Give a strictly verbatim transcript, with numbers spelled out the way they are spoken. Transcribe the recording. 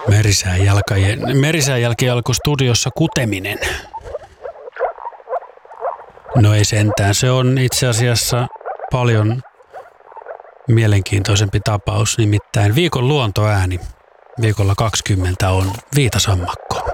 Merisään, jalkajen, merisään jälkijalku studiossa kuteminen. No ei sentään, se on itse asiassa paljon mielenkiintoisempi tapaus, nimittäin viikon luontoääni. Viikolla kaksikymmentä on viitasammakko.